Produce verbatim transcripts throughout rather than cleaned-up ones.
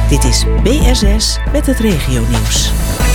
Dit is B S S met het regionieuws.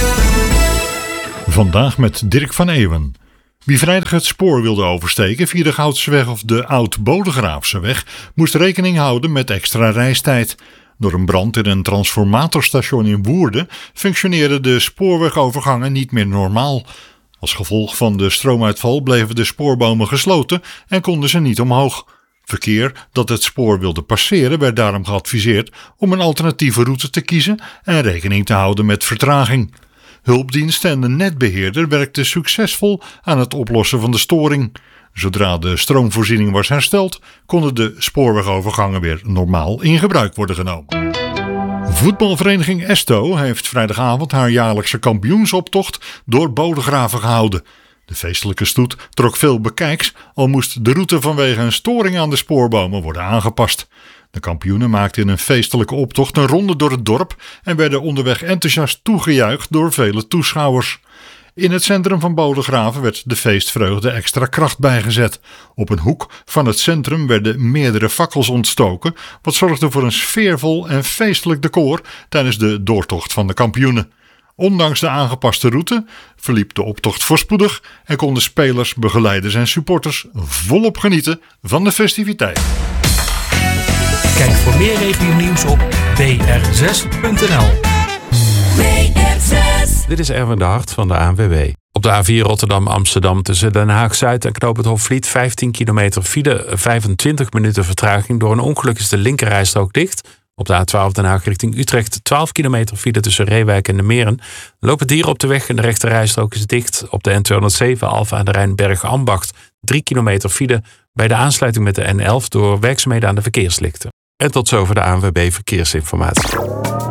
Vandaag met Dirk van Eeuwen. Wie vrijdag het spoor wilde oversteken via de Goudseweg of de Oud-Bodegraafseweg moest rekening houden met extra reistijd. Door een brand in een transformatorstation in Woerden functioneerden de spoorwegovergangen niet meer normaal. Als gevolg van de stroomuitval bleven de spoorbomen gesloten en konden ze niet omhoog. Verkeer dat het spoor wilde passeren werd daarom geadviseerd om een alternatieve route te kiezen en rekening te houden met vertraging. Hulpdiensten en de netbeheerder werkten succesvol aan het oplossen van de storing. Zodra de stroomvoorziening was hersteld, konden de spoorwegovergangen weer normaal in gebruik worden genomen. Voetbalvereniging Esto heeft vrijdagavond haar jaarlijkse kampioensoptocht door Bodegraven gehouden. De feestelijke stoet trok veel bekijks, al moest de route vanwege een storing aan de spoorbomen worden aangepast. De kampioenen maakten in een feestelijke optocht een ronde door het dorp en werden onderweg enthousiast toegejuicht door vele toeschouwers. In het centrum van Bodegraven werd de feestvreugde extra kracht bijgezet. Op een hoek van het centrum werden meerdere fakkels ontstoken, wat zorgde voor een sfeervol en feestelijk decor tijdens de doortocht van de kampioenen. Ondanks de aangepaste route verliep de optocht voorspoedig en konden spelers, begeleiders en supporters volop genieten van de festiviteit. Kijk voor meer regionieuws op b r zes punt n l. B R zes. Dit is Erwin de Hart van de A N W B. Op de A vier Rotterdam-Amsterdam tussen Den Haag-Zuid en Knoop het Hofvliet vijftien kilometer file, vijfentwintig minuten vertraging. Door een ongeluk is de linkerrijstrook dicht. Op de A twaalf Den Haag richting Utrecht twaalf kilometer file tussen Reewijk en de Meren. Lopen dieren op de weg en de rechterrijstrook is dicht. Op de N tweehonderdzeven Alphen aan de Rijn Bergen-Ambacht drie kilometer file bij de aansluiting met de N elf door werkzaamheden aan de verkeerslichten. En tot zover de A N W B Verkeersinformatie.